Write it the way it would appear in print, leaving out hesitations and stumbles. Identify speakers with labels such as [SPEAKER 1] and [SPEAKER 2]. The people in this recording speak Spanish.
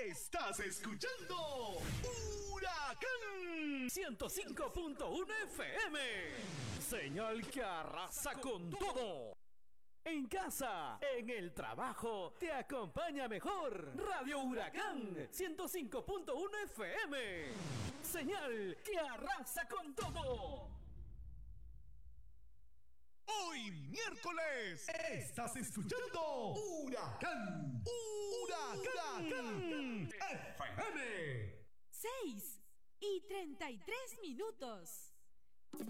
[SPEAKER 1] Estás escuchando Huracán
[SPEAKER 2] 105.1 FM. Señal que arrasa con todo. En casa, en el trabajo, te acompaña mejor. Radio Huracán 105.1 FM. Señal que arrasa con todo.
[SPEAKER 1] Hoy miércoles estás escuchando Huracán FM
[SPEAKER 3] 6:33.